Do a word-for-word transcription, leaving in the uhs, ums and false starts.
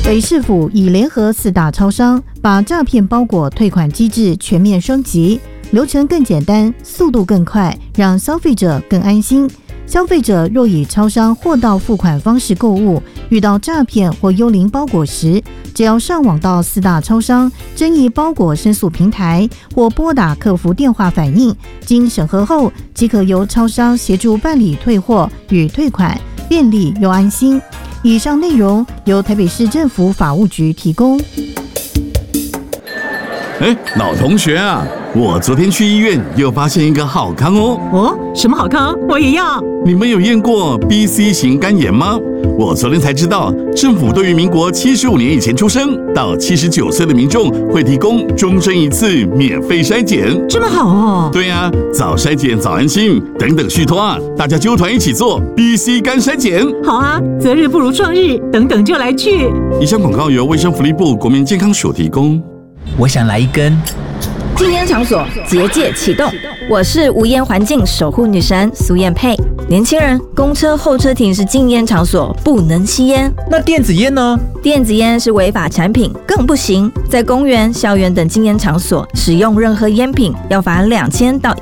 北市府已联合四大超商，把诈骗包裹退款机制全面升级，流程更简单，速度更快，让消费者更安心。消费者若以超商货到付款方式购物，遇到诈骗或幽灵包裹时，只要上网到四大超商争议包裹申诉平台，或拨打客服电话反映，经审核后，即可由超商协助办理退货与退款，便利又安心。以上内容由台北市政府法务局提供。 哎，老同学啊，我昨天去医院又发现一个好康哦。 哦，什么好康？我也要。 你们有验过 B C 型肝炎吗？我昨天才知道，政府对于民国七十五年以前出生到七十九岁的民众，会提供终身一次免费筛检。 这么好哦？ 对啊，早筛检早安心，等等续托啊，大家揪团一起做 B C 肝筛检。 好啊，择日不如撞日，等等就来去。 以上广告由卫生福利部国民健康署提供。 我想来一根。 禁烟场所结界启动，我是无烟环境守护女神苏燕佩。年轻人，公车候车亭是禁烟场所，不能吸烟。 那电子烟呢？ 电子烟是违法产品，更不行。在公园、校园等禁烟场所使用任何烟品，要罚两千到